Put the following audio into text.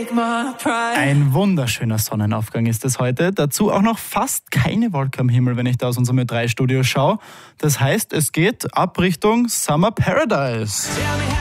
Ein wunderschöner Sonnenaufgang ist es heute. Dazu auch noch fast keine Wolke am Himmel, wenn ich da aus unserem Ö3-Studio schaue. Das heißt, es geht ab Richtung Summer Paradise.